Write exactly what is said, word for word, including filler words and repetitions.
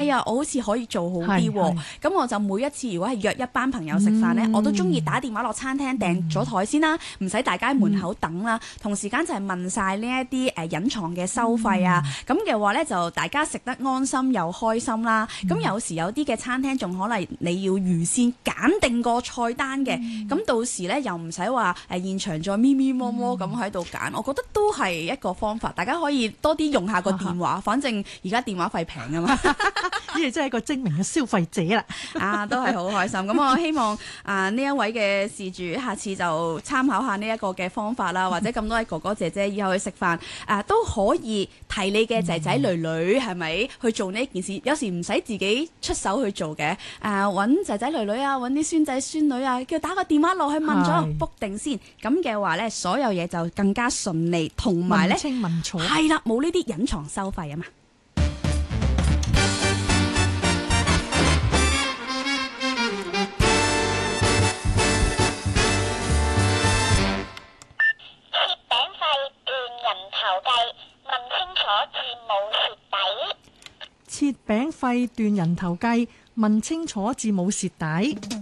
呀，我好似可以做好啲喎。咁我就每一次如果係約一班朋友食飯呢，嗯、我都中意打電話落餐廳訂咗台先啦，唔使大家喺門口等啦。嗯、同時間就係問晒呢一啲誒隱藏嘅收費啊，咁嘅、嗯、話呢，就大家食得安心又開心啦。咁、嗯、有時有啲嘅餐廳仲可能你要預先揀定個菜單嘅，咁、嗯、到時呢，又唔使話誒現場再咪咪摸摸咁喺度揀，我覺得都係一個方法，大家可以多啲用下個電話，反正而家電話費平啊嘛， 呢個真係一個精明嘅消費者啦， 啊都係好開心。咁我希望啊呢一位嘅事主下次就參考下呢一個嘅方法啦，或者咁多位哥哥姐姐以後去食飯啊都可以提你嘅仔仔女女係咪、嗯、去做呢件事？有時唔使自己出手去做嘅，誒揾仔仔女女啊，揾啲孫仔孫女啊，叫打個電話落去問咗 book 定先，咁嘅話呢，所有嘢就更加順利，同埋呢， 問清問楚， 係啦，冇呢啲隱藏收費啊嘛。 切餅費斷人頭計，問清楚至冇蝕底。